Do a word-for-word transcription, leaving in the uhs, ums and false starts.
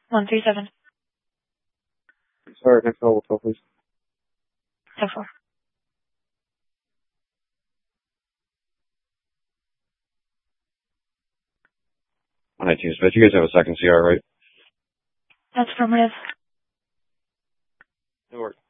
one three seven. Sorry, next call, call, please. ten four. one nineteen Smith, you guys have a second C R, right? That's affirmative. No worries.